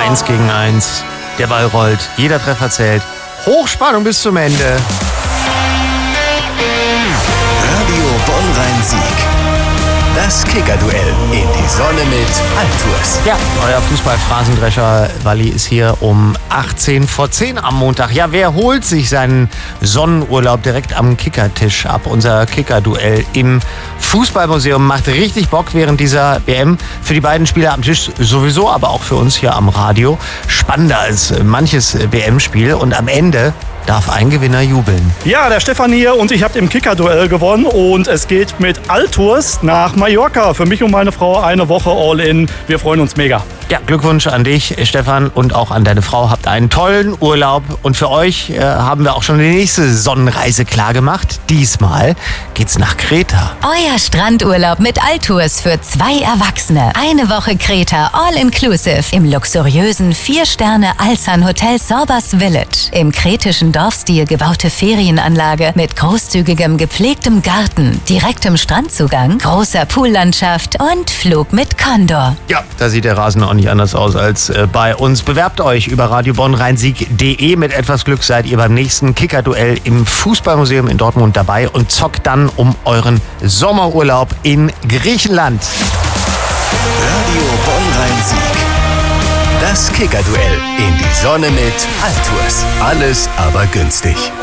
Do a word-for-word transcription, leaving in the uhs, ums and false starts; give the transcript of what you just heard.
Eins gegen eins. Der Ball rollt, jeder Treffer zählt. Hochspannung bis zum Ende. Radio Bonn-Rhein-Sieg. Das Kicker-Duell in die Sonne mit Altours. Ja, euer Fußball-Phrasendrescher Walli ist hier um achtzehn vor zehn am Montag. Ja, wer holt sich seinen Sonnenurlaub direkt am Kickertisch ab? Unser Kicker-Duell im Fußballmuseum macht richtig Bock während dieser W M. Für die beiden Spieler am Tisch sowieso, aber auch für uns hier am Radio. Spannender als manches W M-Spiel. Und am Ende darf ein Gewinner jubeln. Ja, der Stefan hier und ich habe im Kicker-Duell gewonnen und es geht mit Altours nach Mallorca. Für mich und meine Frau eine Woche All-In. Wir freuen uns mega. Ja, Glückwunsch an dich, Stefan, und auch an deine Frau. Habt einen tollen Urlaub. Und für euch äh, haben wir auch schon die nächste Sonnenreise klargemacht. Diesmal geht's nach Kreta. Euer Strandurlaub mit Altours für zwei Erwachsene. Eine Woche Kreta All-Inclusive im luxuriösen vier-Sterne-Alsan Hotel Sorbas Village. Im kretischen Dorfstil gebaute Ferienanlage mit großzügigem gepflegtem Garten, direktem Strandzugang, großer Poollandschaft und Flug mit Condor. Ja, da sieht der Rasen auch nicht anders aus als äh, bei uns. Bewerbt euch über radio bonn rhein sieg punkt de. Mit etwas Glück seid ihr beim nächsten Kicker-Duell im Fußballmuseum in Dortmund dabei und zockt dann um euren Sommerurlaub in Griechenland. Radio Bonn-Rhein-Sieg. Das Kicker-Duell in die Sonne mit Altours. Alles aber günstig.